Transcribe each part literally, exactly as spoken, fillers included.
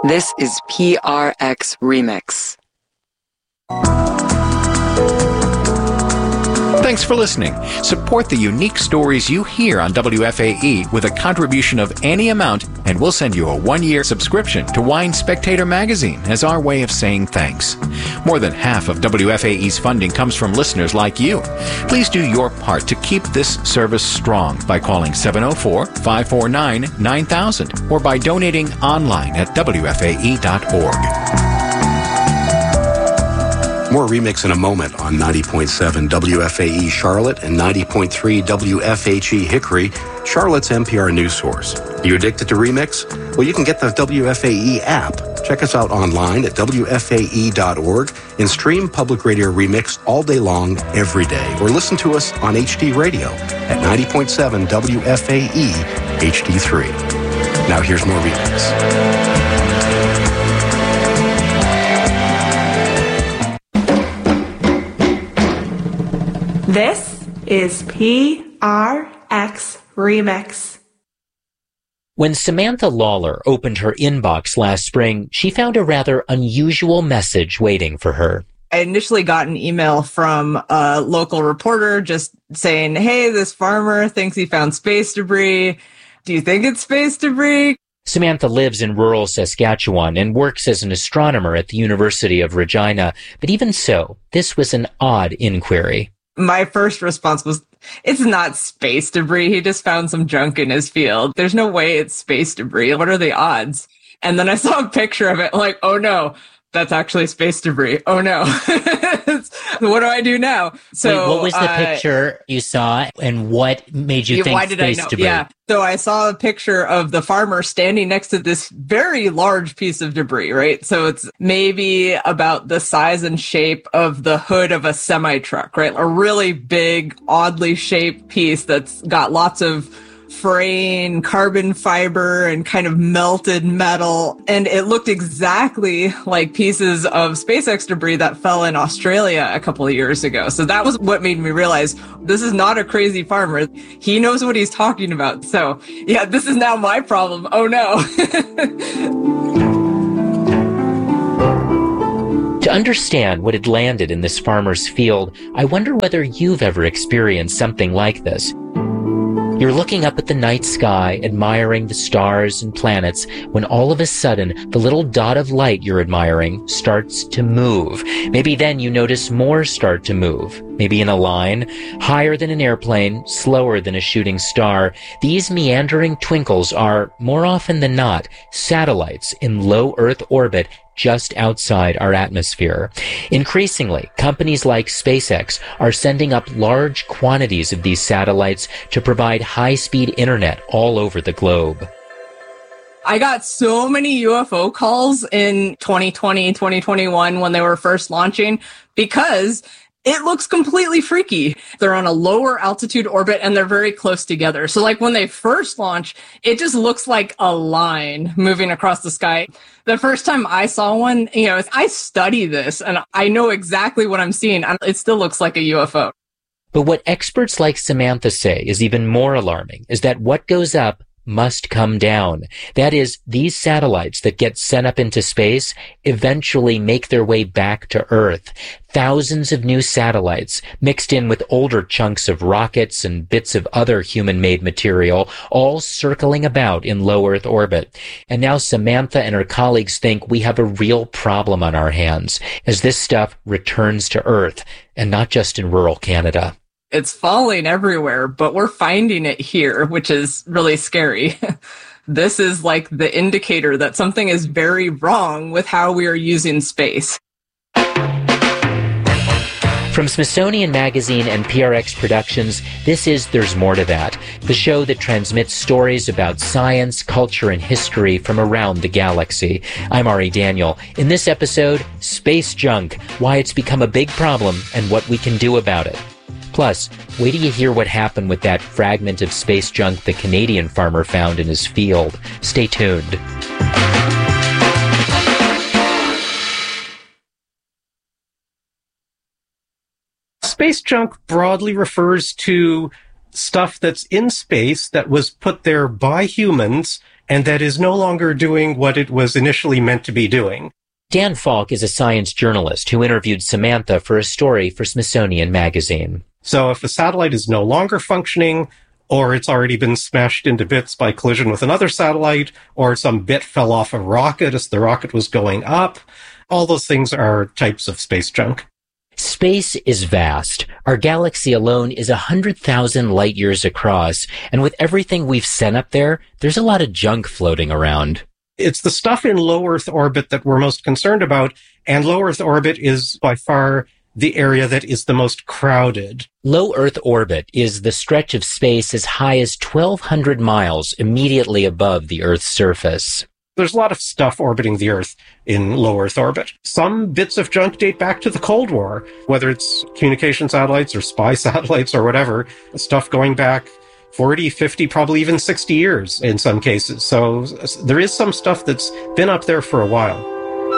This is P R X Remix. Thanks for listening. Support the unique stories you hear on W F A E with a contribution of any amount, and we'll send you a one-year subscription to Wine Spectator magazine as our way of saying thanks. More than half of W F A E's funding comes from listeners like you. Please do your part to keep this service strong by calling seven oh four, five four nine, nine thousand or by donating online at W F A E dot org. More Remix in a moment on ninety point seven W F A E Charlotte and ninety point three W F H E Hickory, Charlotte's N P R news source. Are you addicted to Remix? Well, you can get the W F A E app. Check us out online at W F A E dot org and stream Public Radio Remix all day long, every day. Or listen to us on H D Radio at ninety point seven W F A E H D three. Now here's more Remix. This is P R X Remix. When Samantha Lawler opened her inbox last spring, she found a rather unusual message waiting for her. I initially got an email from a local reporter just saying, hey, this farmer thinks he found space debris. Do you think it's space debris? Samantha lives in rural Saskatchewan and works as an astronomer at the University of Regina. But even so, this was an odd inquiry. My first response was, it's not space debris. He just found some junk in his field. There's no way it's space debris. What are the odds? And then I saw a picture of it, like, oh no, that's actually space debris. Oh no. What do I do now? So Wait, what was the uh, picture you saw and what made you yeah, think why did space I know? debris? Yeah. So I saw a picture of the farmer standing next to this very large piece of debris, right? So it's maybe about the size and shape of the hood of a semi-truck, right? A really big, oddly shaped piece that's got lots of fraying carbon fiber and kind of melted metal. And it looked exactly like pieces of SpaceX debris that fell in Australia a couple of years ago. So that was what made me realize this is not a crazy farmer. He knows what he's talking about. So yeah, this is now my problem. Oh no. To understand what had landed in this farmer's field, I wonder whether you've ever experienced something like this. You're looking up at the night sky, admiring the stars and planets, when all of a sudden, the little dot of light you're admiring starts to move. Maybe then you notice more start to move. Maybe in a line, higher than an airplane, slower than a shooting star. These meandering twinkles are, more often than not, satellites in low Earth orbit just outside our atmosphere. Increasingly, companies like SpaceX are sending up large quantities of these satellites to provide high-speed internet all over the globe. I got so many U F O calls in twenty twenty, twenty twenty-one when they were first launching because it looks completely freaky. They're on a lower altitude orbit and they're very close together. So like when they first launch, it just looks like a line moving across the sky. The first time I saw one, you know, I study this and I know exactly what I'm seeing. It still looks like a U F O. But what experts like Samantha say is even more alarming is that what goes up must come down. That is, these satellites that get sent up into space eventually make their way back to Earth. Thousands of new satellites mixed in with older chunks of rockets and bits of other human-made material, all circling about in low Earth orbit. And now Samantha and her colleagues think we have a real problem on our hands as this stuff returns to Earth, and not just in rural Canada. It's falling everywhere, but we're finding it here, which is really scary. This is like the indicator that something is very wrong with how we are using space. From Smithsonian Magazine and P R X Productions, this is There's More to That, the show that transmits stories about science, culture, and history from around the galaxy. I'm Ari Daniel. In this episode, Space Junk, why it's become a big problem and what we can do about it. Plus, wait till you hear what happened with that fragment of space junk the Canadian farmer found in his field. Stay tuned. Space junk broadly refers to stuff that's in space that was put there by humans and that is no longer doing what it was initially meant to be doing. Dan Falk is a science journalist who interviewed Samantha for a story for Smithsonian Magazine. So if a satellite is no longer functioning, or it's already been smashed into bits by collision with another satellite, or some bit fell off a rocket as the rocket was going up, all those things are types of space junk. Space is vast. Our galaxy alone is one hundred thousand light years across, and with everything we've sent up there, there's a lot of junk floating around. It's the stuff in low Earth orbit that we're most concerned about, and low Earth orbit is by far the area that is the most crowded. Low Earth orbit is the stretch of space as high as twelve hundred miles immediately above the Earth's surface. There's a lot of stuff orbiting the Earth in low Earth orbit. Some bits of junk date back to the Cold War, whether it's communication satellites or spy satellites or whatever, stuff going back forty, fifty, probably even sixty years in some cases. So there is some stuff that's been up there for a while.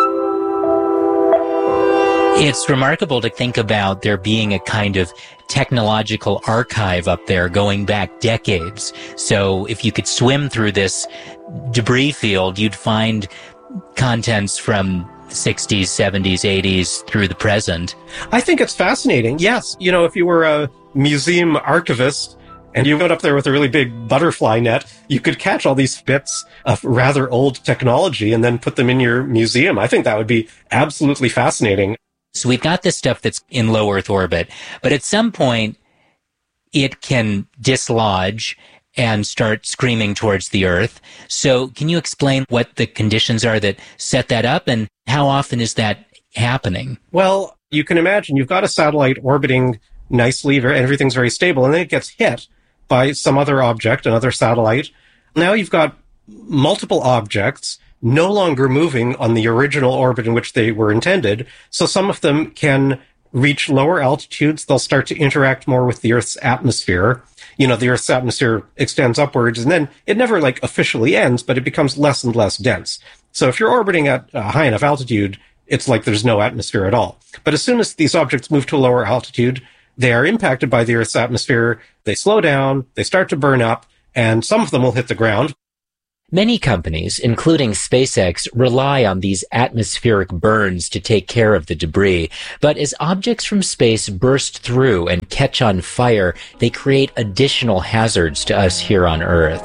It's remarkable to think about there being a kind of technological archive up there going back decades. So if you could swim through this debris field, you'd find contents from the sixties, seventies, eighties through the present. I think it's fascinating. Yes. You know, if you were a museum archivist and you went up there with a really big butterfly net, you could catch all these bits of rather old technology and then put them in your museum. I think that would be absolutely fascinating. So we've got this stuff that's in low Earth orbit, but at some point it can dislodge and start screaming towards the Earth. So can you explain what the conditions are that set that up, and how often is that happening? Well, you can imagine you've got a satellite orbiting nicely, everything's very stable, and then it gets hit by some other object, another satellite. Now you've got multiple objects no longer moving on the original orbit in which they were intended. So some of them can reach lower altitudes. They'll start to interact more with the Earth's atmosphere. You know, the Earth's atmosphere extends upwards, and then it never like officially ends, but it becomes less and less dense. So if you're orbiting at a high enough altitude, it's like there's no atmosphere at all. But as soon as these objects move to a lower altitude, they are impacted by the Earth's atmosphere. They slow down, they start to burn up, and some of them will hit the ground. Many companies, including SpaceX, rely on these atmospheric burns to take care of the debris. But as objects from space burst through and catch on fire, they create additional hazards to us here on Earth.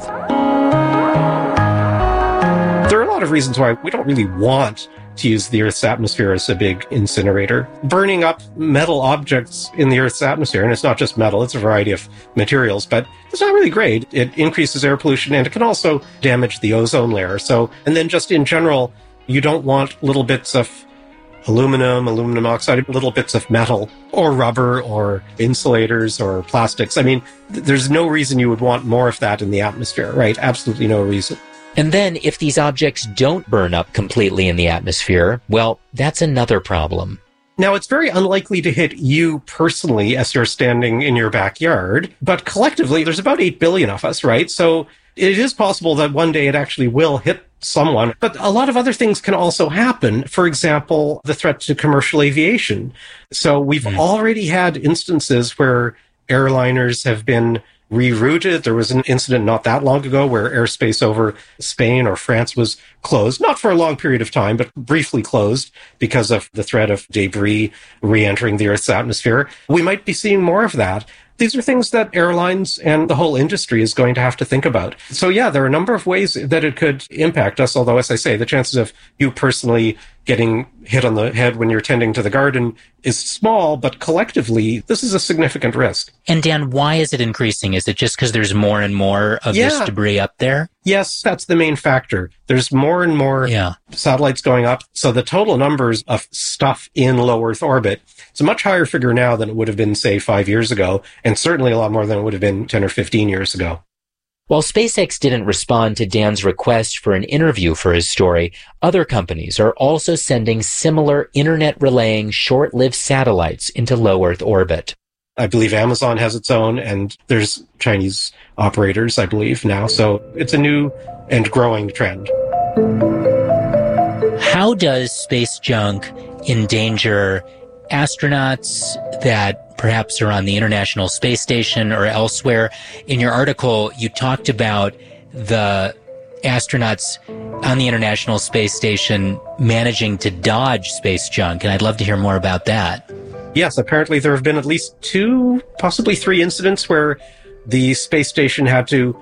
There are a lot of reasons why we don't really want to use the Earth's atmosphere as a big incinerator. Burning up metal objects in the Earth's atmosphere, and it's not just metal, it's a variety of materials, but it's not really great. It increases air pollution, and it can also damage the ozone layer. So, and then just in general, you don't want little bits of aluminum, aluminum oxide, little bits of metal, or rubber, or insulators, or plastics. I mean, th- there's no reason you would want more of that in the atmosphere, right? Absolutely no reason. And then, if these objects don't burn up completely in the atmosphere, well, that's another problem. Now, it's very unlikely to hit you personally as you're standing in your backyard, but collectively, there's about eight billion of us, right? So it is possible that one day it actually will hit someone. But a lot of other things can also happen. For example, the threat to commercial aviation. So we've mm. already had instances where airliners have been rerouted. There was an incident not that long ago where airspace over Spain or France was closed, not for a long period of time, but briefly closed because of the threat of debris re-entering the Earth's atmosphere. We might be seeing more of that. These are things that airlines and the whole industry is going to have to think about. So yeah, there are a number of ways that it could impact us, although as I say, the chances of you personally getting hit on the head when you're tending to the garden is small, but collectively, this is a significant risk. And Dan, why is it increasing? Is it just because there's more and more of yeah. this debris up there? Yes, that's the main factor. There's more and more yeah. satellites going up. So the total numbers of stuff in low Earth orbit, it's a much higher figure now than it would have been, say, five years ago, and certainly a lot more than it would have been ten or fifteen years ago. While SpaceX didn't respond to Dan's request for an interview for his story, other companies are also sending similar internet-relaying short-lived satellites into low Earth orbit. I believe Amazon has its own, and there's Chinese operators, I believe, now. So it's a new and growing trend. How does space junk endanger astronauts that perhaps are on the International Space Station or elsewhere? In your article, you talked about the astronauts on the International Space Station managing to dodge space junk, and I'd love to hear more about that. Yes, apparently there have been at least two, possibly three incidents where the space station had to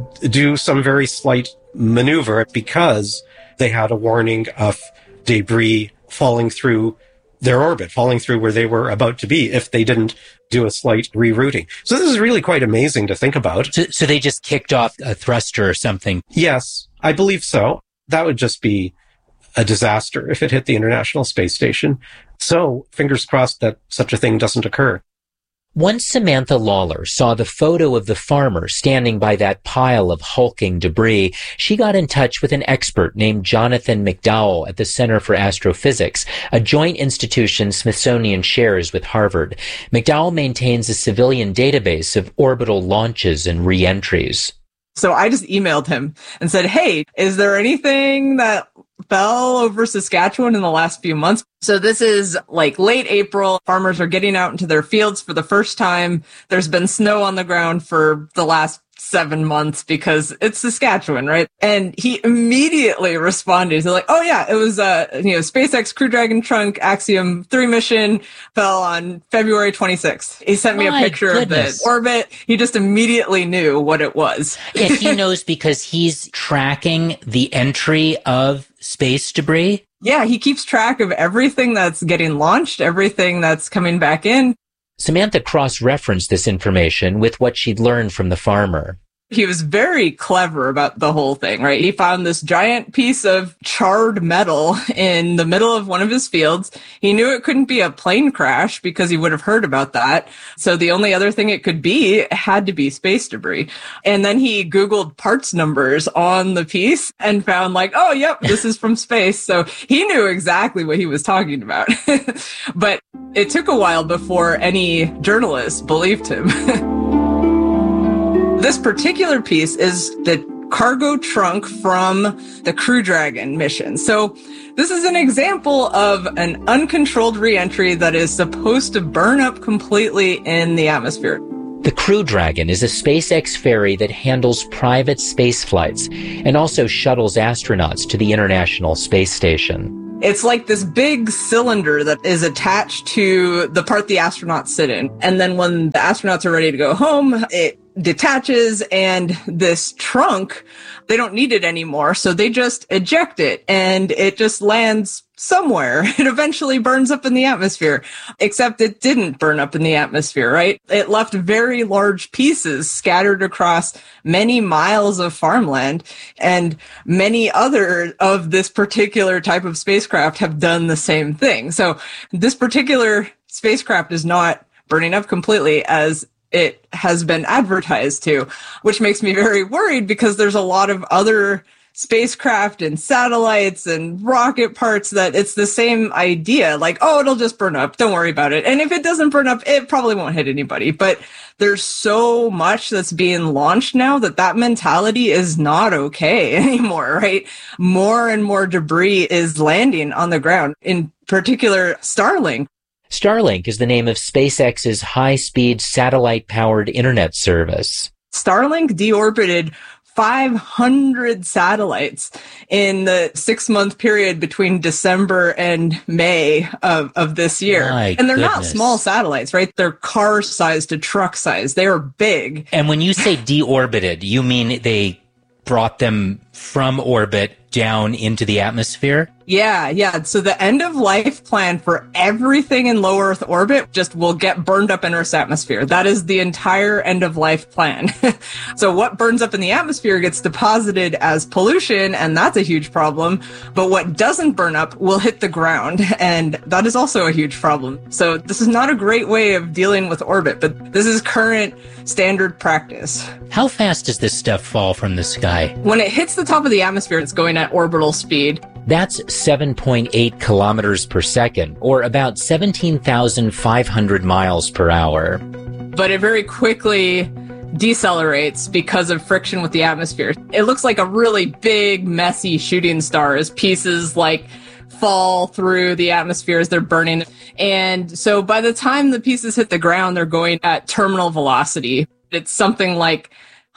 do some very slight maneuver because they had a warning of debris falling through their orbit, falling through where they were about to be if they didn't do a slight rerouting. So this is really quite amazing to think about. So, so they just kicked off a thruster or something? Yes, I believe so. That would just be a disaster if it hit the International Space Station. So fingers crossed that such a thing doesn't occur. Once Samantha Lawler saw the photo of the farmer standing by that pile of hulking debris, she got in touch with an expert named Jonathan McDowell at the Center for Astrophysics, a joint institution Smithsonian shares with Harvard. McDowell maintains a civilian database of orbital launches and re-entries. So I just emailed him and said, hey, is there anything that fell over Saskatchewan in the last few months? So this is like late April. Farmers are getting out into their fields for the first time. There's been snow on the ground for the last seven months because it's Saskatchewan, right? And he immediately responded. He's like, oh yeah, it was uh you know, SpaceX Crew Dragon trunk Axiom three mission fell on February twenty-sixth. He sent me My a picture goodness. of the orbit. He just immediately knew what it was. Yeah, he knows because he's tracking the entry of space debris. Yeah, he keeps track of everything that's getting launched, everything that's coming back in. Samantha cross-referenced this information with what she'd learned from the farmer. He was very clever about the whole thing, right? He found this giant piece of charred metal in the middle of one of his fields. He knew it couldn't be a plane crash because he would have heard about that. So the only other thing it could be had to be space debris. And then he Googled parts numbers on the piece and found like, oh, yep, this is from space. So he knew exactly what he was talking about. But it took a while before any journalists believed him. This particular piece is the cargo trunk from the Crew Dragon mission. So this is an example of an uncontrolled reentry that is supposed to burn up completely in the atmosphere. The Crew Dragon is a SpaceX ferry that handles private space flights and also shuttles astronauts to the International Space Station. It's like this big cylinder that is attached to the part the astronauts sit in. And then when the astronauts are ready to go home, it detaches, and this trunk, they don't need it anymore. So they just eject it and it just lands somewhere. It eventually burns up in the atmosphere, except it didn't burn up in the atmosphere, right? It left very large pieces scattered across many miles of farmland, and many other of this particular type of spacecraft have done the same thing. So this particular spacecraft is not burning up completely as it has been advertised to, which makes me very worried because there's a lot of other spacecraft and satellites and rocket parts that it's the same idea. Like, oh, it'll just burn up. Don't worry about it. And if it doesn't burn up, it probably won't hit anybody. But there's so much that's being launched now that that mentality is not okay anymore, right? More and more debris is landing on the ground, in particular Starlink. Starlink is the name of SpaceX's high-speed satellite-powered internet service. Starlink deorbited five hundred satellites in the six-month period between December and May of, of this year. My and they're goodness. not small satellites, right? They're car size to truck size. They are big. And when you say deorbited, you mean they brought them from orbit down into the atmosphere? Yeah, yeah. So the end of life plan for everything in low Earth orbit just will get burned up in Earth's atmosphere. That is the entire end of life plan. So what burns up in the atmosphere gets deposited as pollution, and that's a huge problem. But what doesn't burn up will hit the ground, and that is also a huge problem. So this is not a great way of dealing with orbit, but this is current standard practice. How fast does this stuff fall from the sky? When it hits the top of the atmosphere, it's going at orbital speed. That's seven point eight kilometers per second, or about seventeen thousand five hundred miles per hour. But it very quickly decelerates because of friction with the atmosphere. It looks like a really big, messy shooting star as pieces like fall through the atmosphere as they're burning. And so by the time the pieces hit the ground, they're going at terminal velocity. It's something like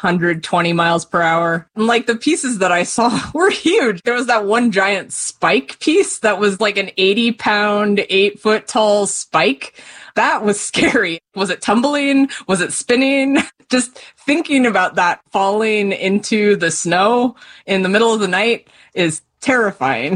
hundred twenty miles per hour. And like the pieces that I saw were huge. There was that one giant spike piece that was like an eighty pound, eight foot tall spike. That was scary. Was it tumbling? Was it spinning? Just thinking about that falling into the snow in the middle of the night is terrifying.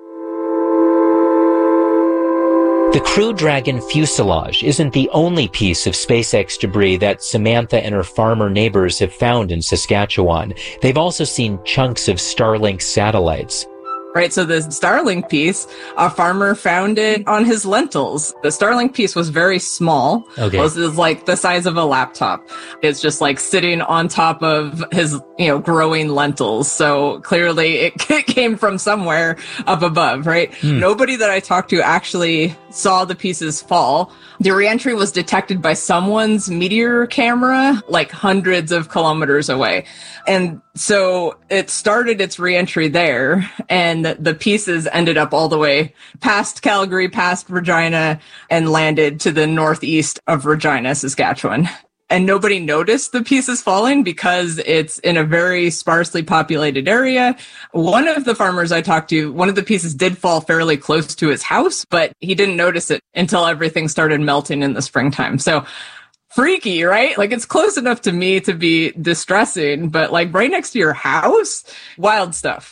The Crew Dragon fuselage isn't the only piece of SpaceX debris that Samantha and her farmer neighbors have found in Saskatchewan. They've also seen chunks of Starlink satellites. Right, so the Starlink piece, a farmer found it on his lentils. The Starlink piece was very small. Okay. It was like the size of a laptop. It's just like sitting on top of his, you know, growing lentils. So clearly it came from somewhere up above, right? Hmm. Nobody that I talked to actually saw the pieces fall. The reentry was detected by someone's meteor camera, like hundreds of kilometers away. And so it started its reentry there, and the pieces ended up all the way past Calgary, past Regina, and landed to the northeast of Regina, Saskatchewan. And nobody noticed the pieces falling because it's in a very sparsely populated area. One of the farmers I talked to, one of the pieces did fall fairly close to his house, but he didn't notice it until everything started melting in the springtime. So freaky, right? Like, it's close enough to me to be distressing, but like right next to your house, wild stuff.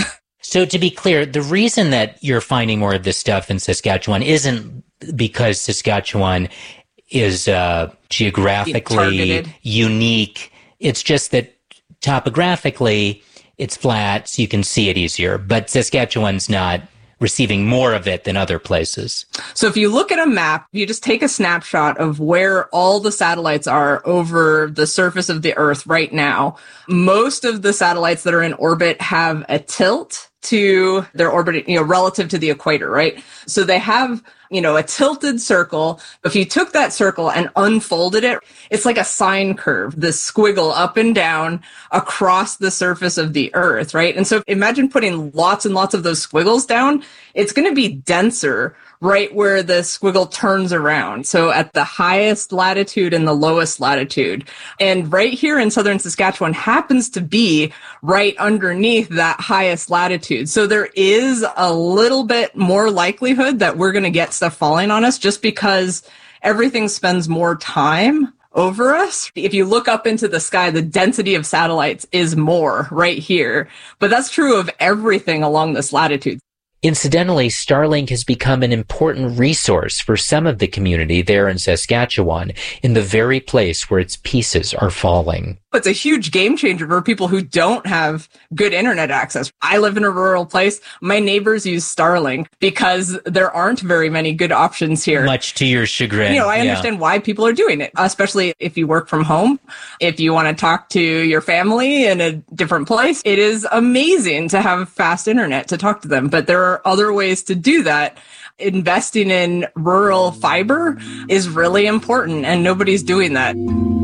So to be clear, the reason that you're finding more of this stuff in Saskatchewan isn't because Saskatchewan is uh, geographically unique. It's just that topographically it's flat, so you can see it easier. But Saskatchewan's not receiving more of it than other places. So if you look at a map, you just take a snapshot of where all the satellites are over the surface of the Earth right now. Most of the satellites that are in orbit have a tilt to their orbit, you know, relative to the equator, right? So they have, you know, a tilted circle. If you took that circle and unfolded it, it's like a sine curve, this squiggle up and down across the surface of the Earth, right? And so imagine putting lots and lots of those squiggles down. It's going to be denser right where the squiggle turns around. So at the highest latitude and the lowest latitude. And right here in southern Saskatchewan happens to be right underneath that highest latitude. So there is a little bit more likelihood that we're going to get stuff falling on us just because everything spends more time over us. If you look up into the sky, the density of satellites is more right here. But that's true of everything along this latitude. Incidentally, Starlink has become an important resource for some of the community there in Saskatchewan, in the very place where its pieces are falling. It's a huge game changer for people who don't have good internet access. I live in a rural place. My neighbors use Starlink because there aren't very many good options here. Much to your chagrin. You know, I understand yeah. why people are doing it, especially if you work from home. If you want to talk to your family in a different place, it is amazing to have fast internet to talk to them. But there are other ways to do that. Investing in rural fiber is really important, and nobody's doing that.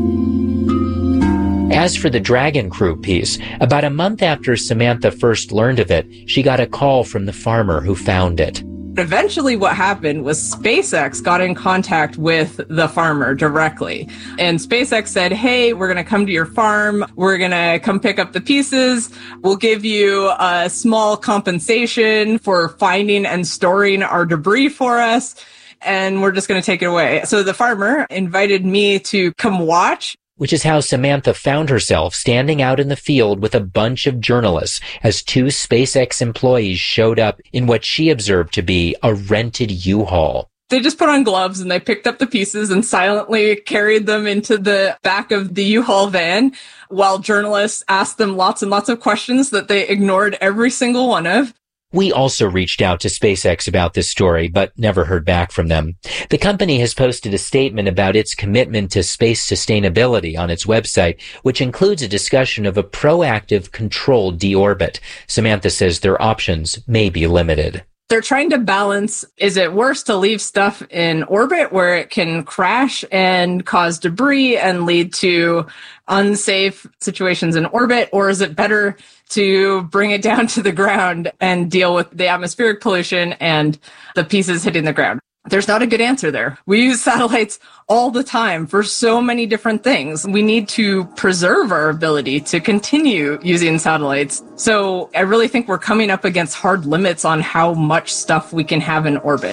As for the Dragon Crew piece, about a month after Samantha first learned of it, she got a call from the farmer who found it. Eventually what happened was SpaceX got in contact with the farmer directly. And SpaceX said, hey, we're going to come to your farm. We're going to come pick up the pieces. We'll give you a small compensation for finding and storing our debris for us. And we're just going to take it away. So the farmer invited me to come watch. Which is how Samantha found herself standing out in the field with a bunch of journalists as two SpaceX employees showed up in what she observed to be a rented U-Haul. They just put on gloves and they picked up the pieces and silently carried them into the back of the U-Haul van while journalists asked them lots and lots of questions that they ignored every single one of. We also reached out to SpaceX about this story, but never heard back from them. The company has posted a statement about its commitment to space sustainability on its website, which includes a discussion of a proactive, controlled deorbit. Samantha says their options may be limited. They're trying to balance, is it worse to leave stuff in orbit where it can crash and cause debris and lead to unsafe situations in orbit, or is it better to bring it down to the ground and deal with the atmospheric pollution and the pieces hitting the ground? There's not a good answer there. We use satellites all the time for so many different things. We need to preserve our ability to continue using satellites. So I really think we're coming up against hard limits on how much stuff we can have in orbit.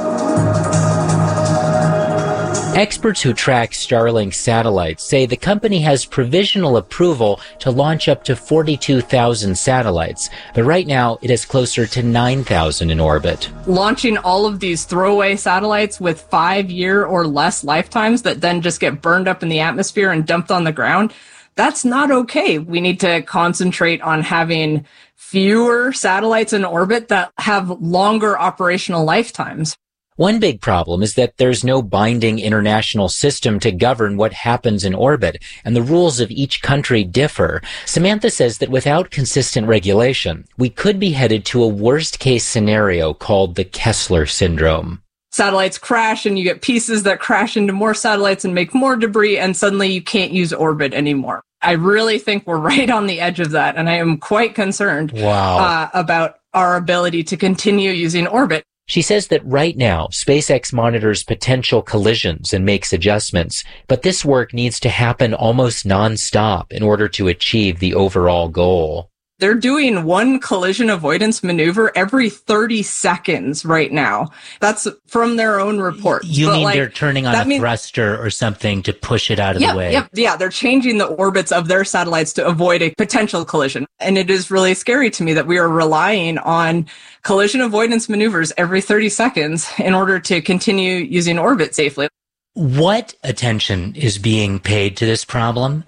Experts who track Starlink satellites say the company has provisional approval to launch up to forty-two thousand satellites, but right now it has closer to nine thousand in orbit. Launching all of these throwaway satellites with five-year or less lifetimes that then just get burned up in the atmosphere and dumped on the ground, that's not okay. We need to concentrate on having fewer satellites in orbit that have longer operational lifetimes. One big problem is that there's no binding international system to govern what happens in orbit, and the rules of each country differ. Samantha says that without consistent regulation, we could be headed to a worst-case scenario called the Kessler syndrome. Satellites crash and you get pieces that crash into more satellites and make more debris, and suddenly you can't use orbit anymore. I really think we're right on the edge of that, and I am quite concerned wow. uh, about our ability to continue using orbit. She says that right now, SpaceX monitors potential collisions and makes adjustments, but this work needs to happen almost nonstop in order to achieve the overall goal. They're doing one collision avoidance maneuver every thirty seconds right now. That's from their own report. You but mean like, they're turning on a means, thruster or something to push it out of yeah, the way? Yeah, yeah, they're changing the orbits of their satellites to avoid a potential collision. And it is really scary to me that we are relying on collision avoidance maneuvers every thirty seconds in order to continue using orbit safely. What attention is being paid to this problem?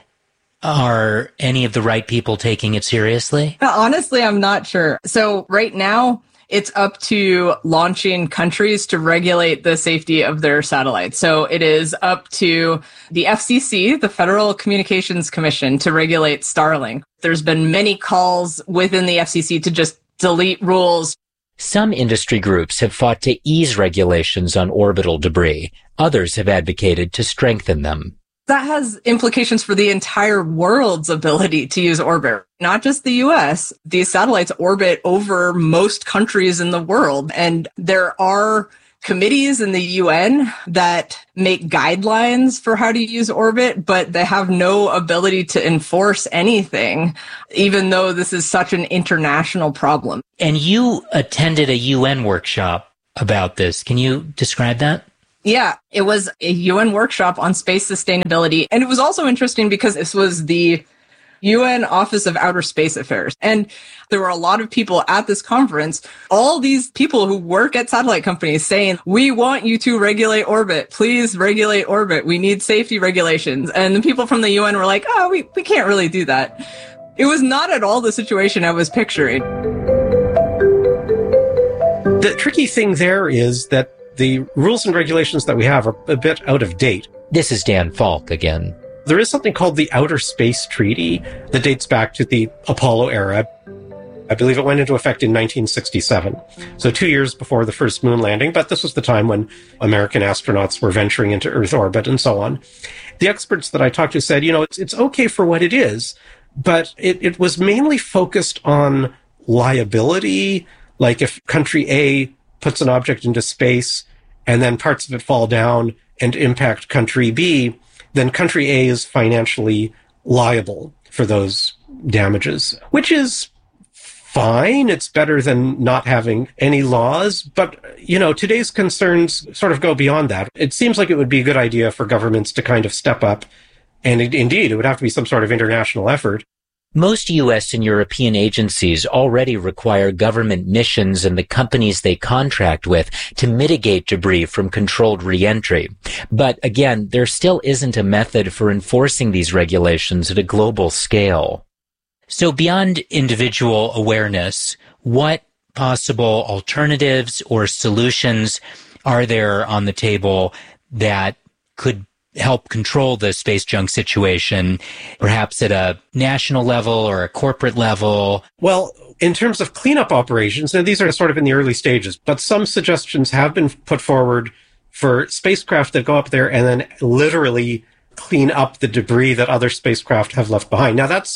Are any of the right people taking it seriously? Honestly, I'm not sure. So right now, it's up to launching countries to regulate the safety of their satellites. So it is up to the F C C, the Federal Communications Commission, to regulate Starlink. There's been many calls within the F C C to just delete rules. Some industry groups have fought to ease regulations on orbital debris. Others have advocated to strengthen them. That has implications for the entire world's ability to use orbit, not just the U S. These satellites orbit over most countries in the world, and there are committees in the U N that make guidelines for how to use orbit, but they have no ability to enforce anything, even though this is such an international problem. And you attended a U N workshop about this. Can you describe that? Yeah, it was a U N workshop on space sustainability. And it was also interesting because this was the U N Office of Outer Space Affairs. And there were a lot of people at this conference, all these people who work at satellite companies saying, we want you to regulate orbit. Please regulate orbit. We need safety regulations. And the people from the U N were like, oh, we, we can't really do that. It was not at all the situation I was picturing. The tricky thing there is that the rules and regulations that we have are a bit out of date. This is Dan Falk again. There is something called the Outer Space Treaty that dates back to the Apollo era. I believe it went into effect in nineteen sixty-seven, so two years before the first moon landing, but this was the time when American astronauts were venturing into Earth orbit and so on. The experts that I talked to said, you know, it's, it's okay for what it is, but it, it was mainly focused on liability, like if country A puts an object into space and then parts of it fall down and impact country B, then country A is financially liable for those damages, which is fine. It's better than not having any laws. But, you know, today's concerns sort of go beyond that. It seems like it would be a good idea for governments to kind of step up. And it, indeed, it would have to be some sort of international effort. Most U S and European agencies already require government missions and the companies they contract with to mitigate debris from controlled re-entry. But again, there still isn't a method for enforcing these regulations at a global scale. So beyond individual awareness, what possible alternatives or solutions are there on the table that could help control the space junk situation, perhaps at a national level or a corporate level? Well, in terms of cleanup operations, and these are sort of in the early stages, but some suggestions have been put forward for spacecraft that go up there and then literally clean up the debris that other spacecraft have left behind. Now, that's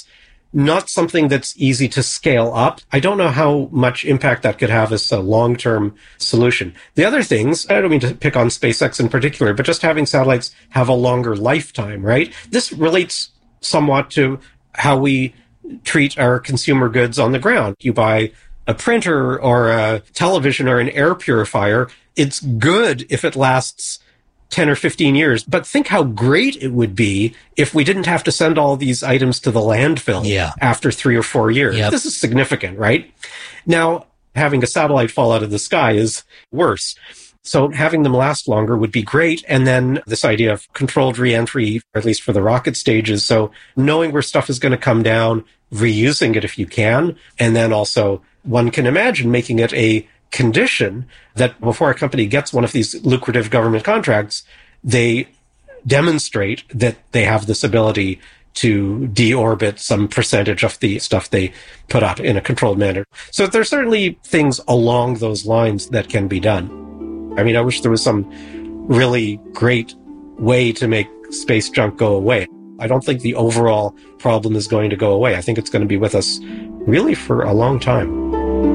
not something that's easy to scale up. I don't know how much impact that could have as a long-term solution. The other things, I don't mean to pick on SpaceX in particular, but just having satellites have a longer lifetime, right? This relates somewhat to how we treat our consumer goods on the ground. You buy a printer or a television or an air purifier. It's good if it lasts ten or fifteen years, but think how great it would be if we didn't have to send all these items to the landfill yeah. after three or four years. Yep. This is significant, right? Now, having a satellite fall out of the sky is worse. So having them last longer would be great. And then this idea of controlled reentry, at least for the rocket stages. So knowing where stuff is going to come down, reusing it if you can. And then also one can imagine making it a condition that before a company gets one of these lucrative government contracts, they demonstrate that they have this ability to deorbit some percentage of the stuff they put up in a controlled manner. So there's certainly things along those lines that can be done. I mean, I wish there was some really great way to make space junk go away. I don't think the overall problem is going to go away. I think it's going to be with us really for a long time.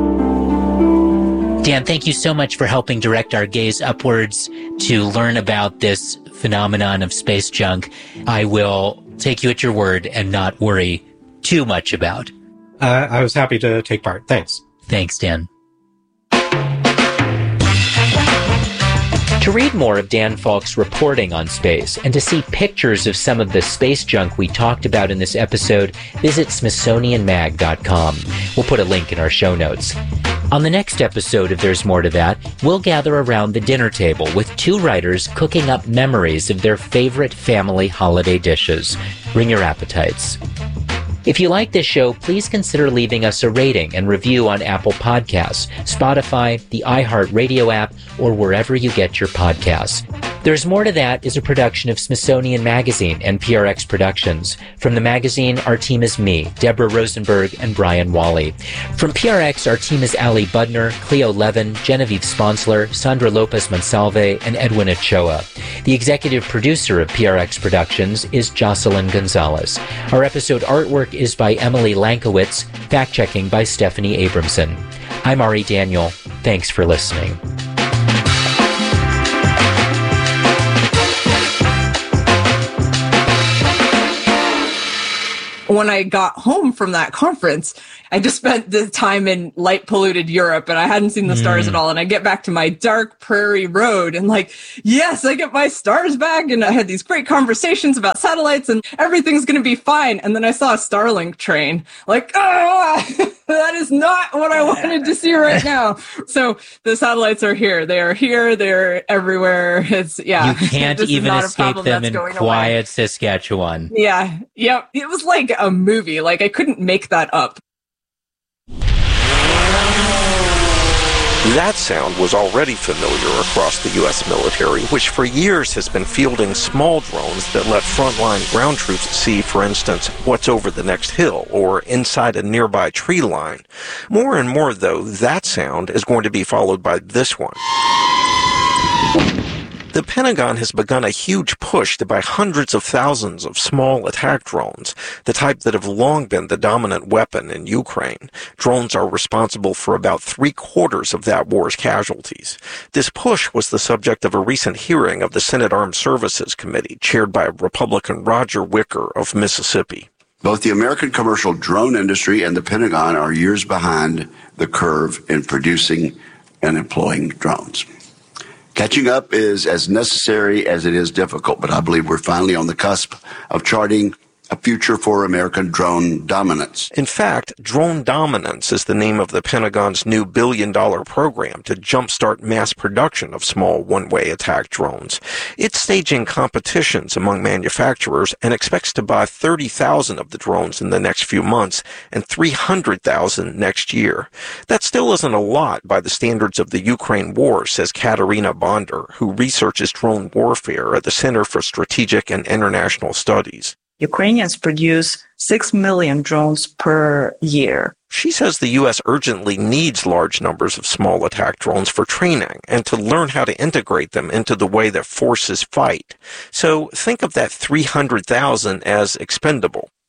Dan, thank you so much for helping direct our gaze upwards to learn about this phenomenon of space junk. I will take you at your word and not worry too much about. Uh, I was happy to take part. Thanks. Thanks, Dan. To read more of Dan Falk's reporting on space and to see pictures of some of the space junk we talked about in this episode, visit Smithsonian Mag dot com. We'll put a link in our show notes. On the next episode of There's More to That, we'll gather around the dinner table with two writers cooking up memories of their favorite family holiday dishes. Bring your appetites. If you like this show, please consider leaving us a rating and review on Apple Podcasts, Spotify, the iHeartRadio app, or wherever you get your podcasts. There's More to That is a production of Smithsonian Magazine and P R X Productions. From the magazine, our team is me, Deborah Rosenberg, and Brian Wally. From P R X, our team is Ali Budner, Cleo Levin, Genevieve Sponsler, Sandra Lopez Monsalve, and Edwin Ochoa. The executive producer of P R X Productions is Jocelyn Gonzalez. Our episode artwork is by Emily Lankowitz, fact-checking by Stephanie Abramson. I'm Ari Daniel. Thanks for listening. When I got home from that conference, I just spent the time in light polluted Europe and I hadn't seen the stars mm. at all. And I get back to my dark prairie road and like, yes, I get my stars back. And I had these great conversations about satellites and everything's going to be fine. And then I saw a Starlink train like, oh, that is not what I wanted to see right now. So the satellites are here. They are here. They're everywhere. It's yeah. You can't even escape them in quiet away. Saskatchewan. Yeah. Yep. It was like a movie. Like I couldn't make that up. That sound was already familiar across the U S military, which for years has been fielding small drones that let frontline ground troops see, for instance, what's over the next hill or inside a nearby tree line. More and more, though, that sound is going to be followed by this one. The Pentagon has begun a huge push to buy hundreds of thousands of small attack drones, the type that have long been the dominant weapon in Ukraine. Drones are responsible for about three-quarters of that war's casualties. This push was the subject of a recent hearing of the Senate Armed Services Committee, chaired by Republican Roger Wicker of Mississippi. Both the American commercial drone industry and the Pentagon are years behind the curve in producing and employing drones. Catching up is as necessary as it is difficult, but I believe we're finally on the cusp of charting a future for American drone dominance. In fact, Drone Dominance is the name of the Pentagon's new billion-dollar program to jumpstart mass production of small one-way attack drones. It's staging competitions among manufacturers and expects to buy thirty thousand of the drones in the next few months and three hundred thousand next year. That still isn't a lot by the standards of the Ukraine war, says Katerina Bonder, who researches drone warfare at the Center for Strategic and International Studies. Ukrainians produce six million drones per year. She says the U S urgently needs large numbers of small attack drones for training and to learn how to integrate them into the way that forces fight. So think of that three hundred thousand as expendable.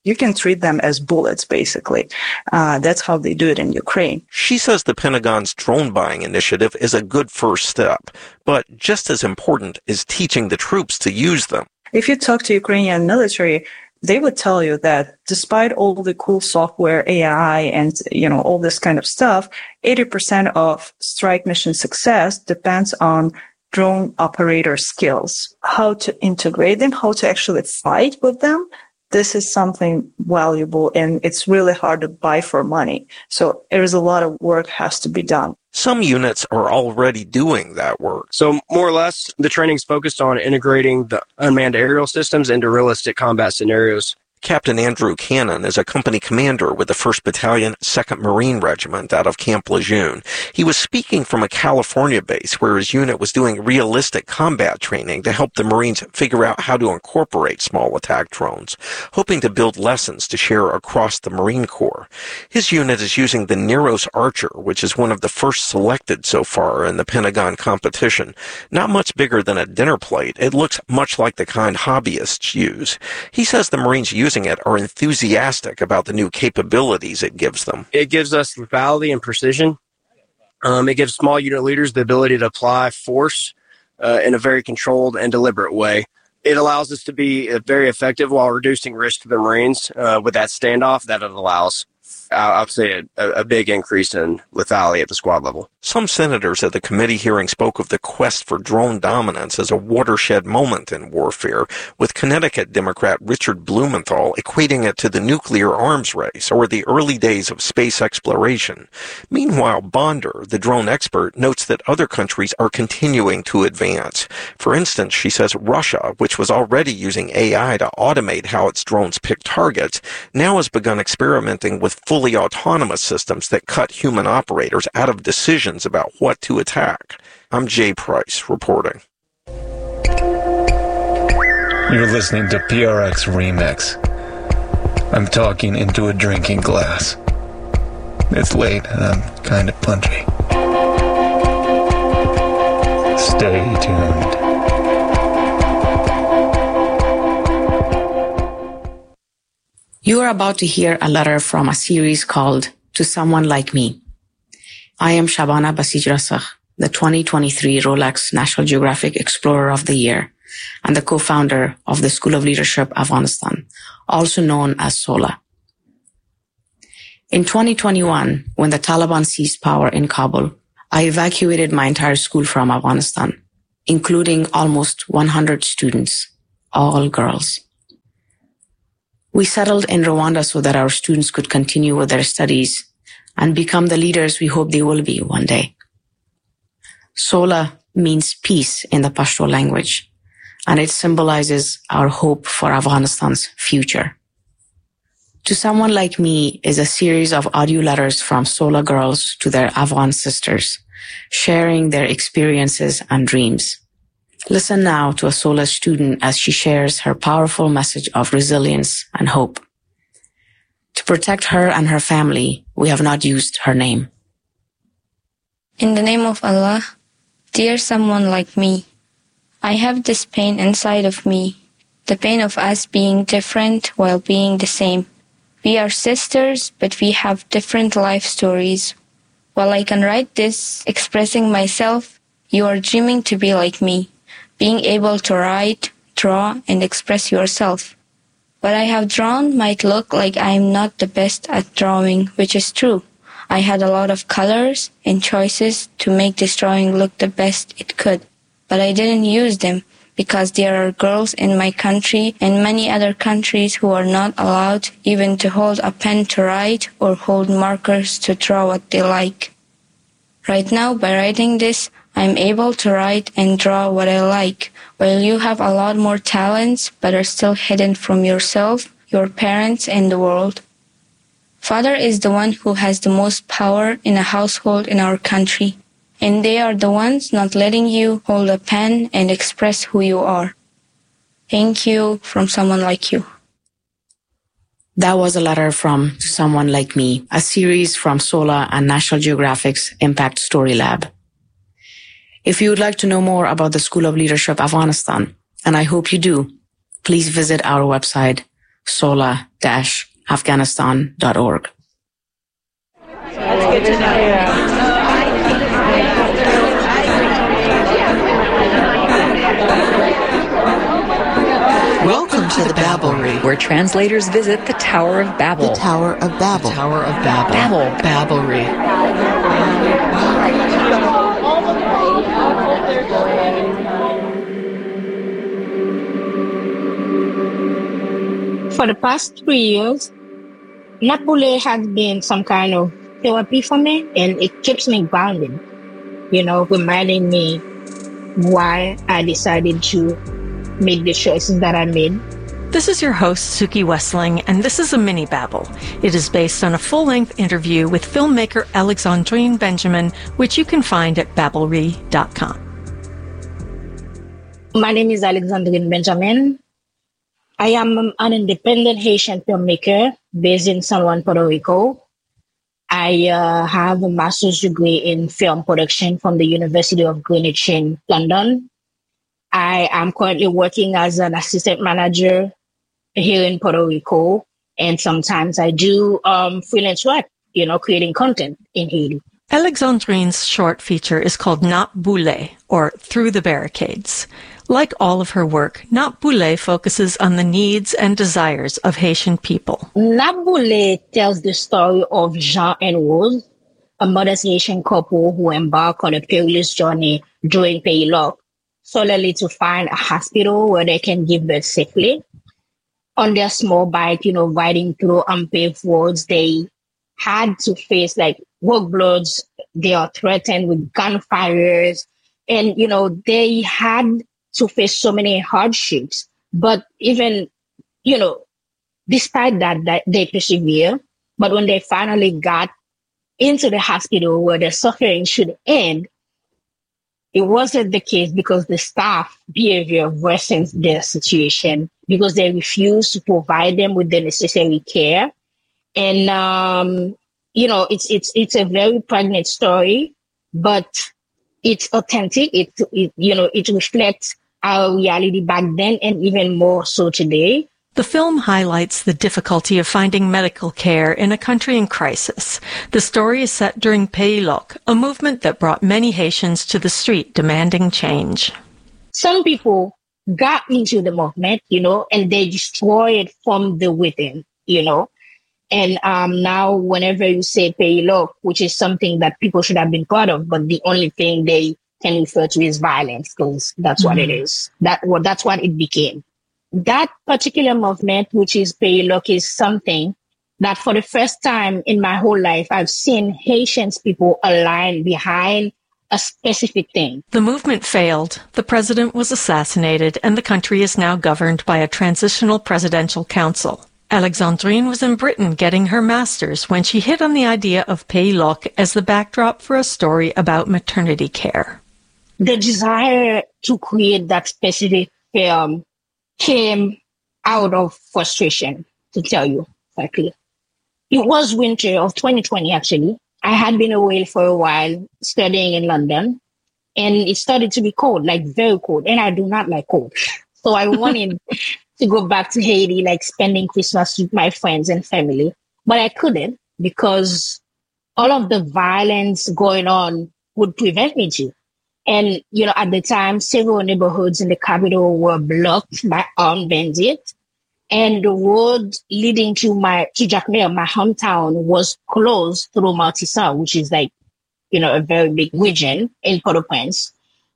You can treat them as bullets, basically. Uh, that's how they do it in Ukraine. She says the Pentagon's drone buying initiative is a good first step, but just as important is teaching the troops to use them. If you talk to Ukrainian military, they would tell you that despite all the cool software, A I, and, you know, all this kind of stuff, eighty percent of strike mission success depends on drone operator skills, how to integrate them, how to actually fight with them. This is something valuable, and it's really hard to buy for money. So there is a lot of work has to be done. Some units are already doing that work. So more or less, the training's focused on integrating the unmanned aerial systems into realistic combat scenarios. Captain Andrew Cannon is a company commander with the first Battalion, second Marine Regiment out of Camp Lejeune. He was speaking from a California base where his unit was doing realistic combat training to help the Marines figure out how to incorporate small attack drones, hoping to build lessons to share across the Marine Corps. His unit is using the Neros Archer, which is one of the first selected so far in the Pentagon competition. Not much bigger than a dinner plate, it looks much like the kind hobbyists use. He says the Marines use it are enthusiastic about the new capabilities it gives them. It gives us lethality and precision. Um, it gives small unit leaders the ability to apply force uh, in a very controlled and deliberate way. It allows us to be uh, very effective while reducing risk to the Marines uh, with that standoff that it allows. I would say a, a big increase in lethality at the squad level. Some senators at the committee hearing spoke of the quest for drone dominance as a watershed moment in warfare, with Connecticut Democrat Richard Blumenthal equating it to the nuclear arms race or the early days of space exploration. Meanwhile, Bonder, the drone expert, notes that other countries are continuing to advance. For instance, she says Russia, which was already using A I to automate how its drones pick targets, now has begun experimenting with fully autonomous systems that cut human operators out of decisions about what to attack. I'm Jay Price reporting. You're listening to P R X Remix. I'm talking into a drinking glass. It's late and I'm kind of punchy. Stay tuned. You are about to hear a letter from a series called To Someone Like Me. I am Shabana Basij Rasakh, the twenty twenty-three Rolex National Geographic Explorer of the Year and the co-founder of the School of Leadership Afghanistan, also known as SOLA. In twenty twenty-one, when the Taliban seized power in Kabul, I evacuated my entire school from Afghanistan, including almost one hundred students, all girls. We settled in Rwanda so that our students could continue with their studies and become the leaders we hope they will be one day. Sola means peace in the Pashto language, and it symbolizes our hope for Afghanistan's future. To Someone Like Me is a series of audio letters from Sola girls to their Afghan sisters, sharing their experiences and dreams. Listen now to a Sola student as she shares her powerful message of resilience and hope. To protect her and her family, we have not used her name. In the name of Allah, dear someone like me, I have this pain inside of me, the pain of us being different while being the same. We are sisters, but we have different life stories. While I can write this expressing myself, you are dreaming to be like me, being able to write, draw, and express yourself. What I have drawn might look like I am not the best at drawing, which is true. I had a lot of colors and choices to make this drawing look the best it could, but I didn't use them because there are girls in my country and many other countries who are not allowed even to hold a pen to write or hold markers to draw what they like. Right now, by writing this, I'm able to write and draw what I like, while you have a lot more talents but are still hidden from yourself, your parents, and the world. Father is the one who has the most power in a household in our country, and they are the ones not letting you hold a pen and express who you are. Thank you from someone like you. That was a letter from To Someone Like Me, a series from SOLA and National Geographic's Impact Story Lab. If you would like to know more about the School of Leadership Afghanistan, and I hope you do, please visit our website, sola dash afghanistan dot org. That's good to know. Welcome to the Babblery, where translators visit the Tower of Babel. The Tower of Babel. The Tower of Babel. Babel. Babblery. For the past three years, Napule has been some kind of therapy for me, and it keeps me grounded, you know, reminding me why I decided to make the choices that I made. This is your host, Suki Wessling, and this is a mini babble. It is based on a full-length interview with filmmaker Alexandrine Benjamin, which you can find at babblery dot com. My name is Alexandrine Benjamin. I am an independent Haitian filmmaker based in San Juan, Puerto Rico. I uh, have a master's degree in film production from the University of Greenwich in London. I am currently working as an assistant manager here in Puerto Rico, and sometimes I do um, freelance work, you know, creating content in Haiti. Alexandrine's short feature is called Not Boule, or Through the Barricades. Like all of her work, Not Boule focuses on the needs and desires of Haitian people. Not Boule tells the story of Jean and Rose, a modest Haitian couple who embark on a perilous journey during Pays Loc, solely to find a hospital where they can give birth safely. On their small bike, you know, riding through unpaved roads, they had to face like roadblocks. They are threatened with gunfires, and you know they had to face so many hardships. But even, you know, despite that, that they persevere. But when they finally got into the hospital where their suffering should end, it wasn't the case because the staff behavior worsened their situation because they refused to provide them with the necessary care. And, um, you know, it's, it's, it's a very pregnant story, but it's authentic. It, it, you know, it reflects our reality back then and even more so today. The film highlights the difficulty of finding medical care in a country in crisis. The story is set during Pays Loc, a movement that brought many Haitians to the street demanding change. Some people got into the movement, you know, and they destroyed it from the within, you know. And um, now whenever you say Pays Loc, which is something that people should have been part of, but the only thing they can refer to is violence, because that's mm-hmm. what it is. That well, that's what it became. That particular movement, which is Pays Loc, is something that for the first time in my whole life, I've seen Haitians people align behind a specific thing. The movement failed, the president was assassinated, and the country is now governed by a transitional presidential council. Alexandrine was in Britain getting her master's when she hit on the idea of Pays Loc as the backdrop for a story about maternity care. The desire to create that specific film came out of frustration, to tell you frankly. It was winter of twenty twenty, actually. I had been away for a while studying in London, and it started to be cold, like very cold, and I do not like cold. So I wanted to go back to Haiti, like spending Christmas with my friends and family, but I couldn't because all of the violence going on would prevent me to. And, you know, at the time, several neighborhoods in the capital were blocked by armed bandits. And the road leading to my, to Jacmel, my hometown, was closed through Martissant, which is like, you know, a very big region in Port-au-Prince.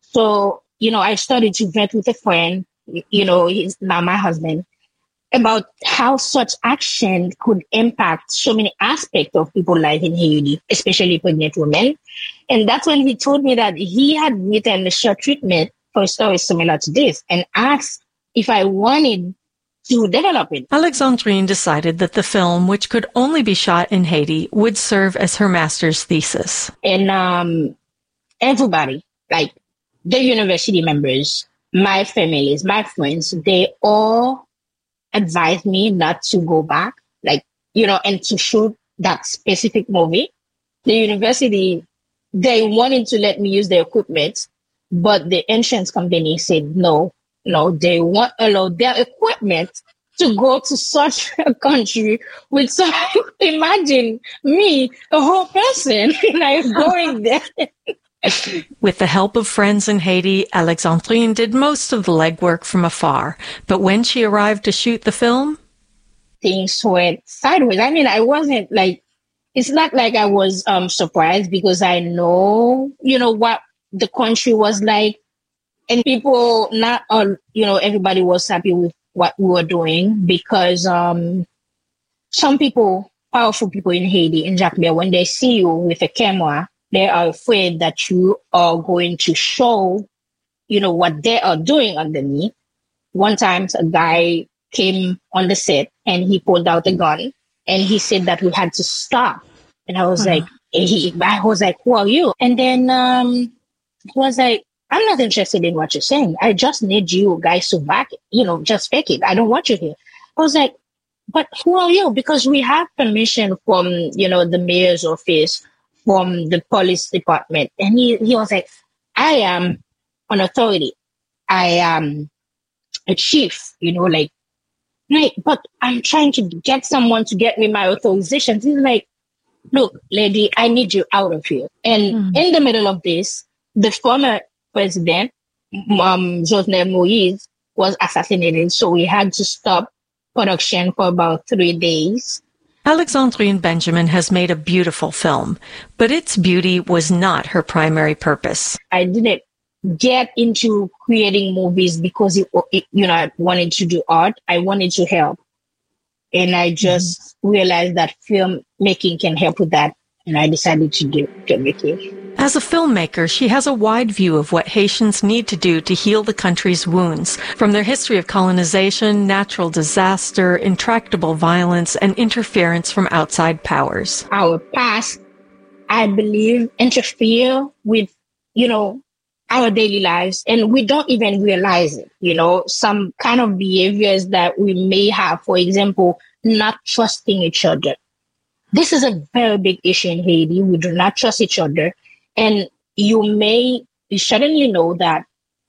So, you know, I started to vent with a friend, you know, he's now my husband, about how such action could impact so many aspects of people's life in Haiti, especially pregnant women. And that's when he told me that he had written a short treatment for a story similar to this and asked if I wanted to develop it. Alexandrine decided that the film, which could only be shot in Haiti, would serve as her master's thesis. And um, everybody, like the university members, my families, my friends, they all advised me not to go back, like, you know, and to shoot that specific movie. The university, they wanted to let me use the equipment, but the insurance company said no, no, they won't allow their equipment to go to such a country with some, imagine me, a whole person, like going there. With the help of friends in Haiti, Alexandrine did most of the legwork from afar. But when she arrived to shoot the film, things went sideways. I mean, I wasn't like, it's not like I was um, surprised because I know, you know, what the country was like. And people, not all, you know, everybody was happy with what we were doing because um, some people, powerful people in Haiti, in Jacmel, when they see you with a camera, they are afraid that you are going to show, you know, what they are doing underneath. One time, a guy came on the set and he pulled out a gun and he said that we had to stop. And I was uh-huh. like, he, I was like, who are you? And then um, he was like, I'm not interested in what you're saying. I just need you guys to back it, you know, just fake it. I don't want you here. I was like, but who are you? Because we have permission from, you know, the mayor's office, from the police department. And he, he was like, I am an authority. I am a chief, you know, like, like, but I'm trying to get someone to get me my authorization. He's like, look, lady, I need you out of here. And mm-hmm. in the middle of this, the former president, um, Jovenel Moïse, was assassinated. So we had to stop production for about three days. Alexandrine Benjamin has made a beautiful film, but its beauty was not her primary purpose. I didn't get into creating movies because, it, it, you know, I wanted to do art. I wanted to help. And I just mm-hmm. realized that filmmaking can help with that. And I decided to do filmmaking. As a filmmaker, she has a wide view of what Haitians need to do to heal the country's wounds, from their history of colonization, natural disaster, intractable violence, and interference from outside powers. Our past, I believe, interfere with, you know, our daily lives, and we don't even realize it. You know, some kind of behaviors that we may have, for example, not trusting each other. This is a very big issue in Haiti. We do not trust each other. And you may suddenly know that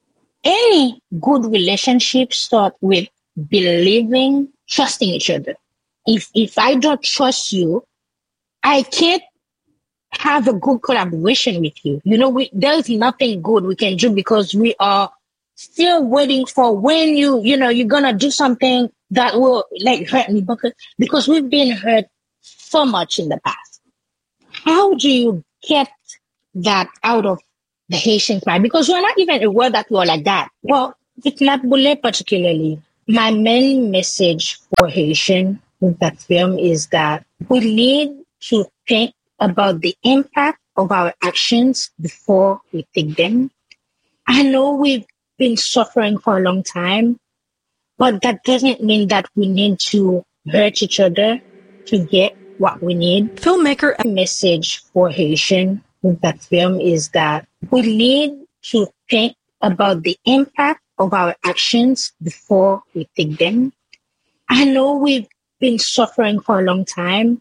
any good relationship starts with believing, trusting each other. If if I don't trust you, I can't have a good collaboration with you. You know, we, there is nothing good we can do because we are still waiting for when you, you know, you're going to do something that will like hurt me because, because we've been hurt so much in the past. How do you get that out of the Haitian mind? Because we're not even aware that we're like that. Well, with Nabule particularly, my main message for Haitian with that film is that we need to think about the impact of our actions before we take them. I know we've been suffering for a long time, but that doesn't mean that we need to hurt each other to get what we need. Filmmaker message for Haitian with that film is that we need to think about the impact of our actions before we take them. I know we've been suffering for a long time,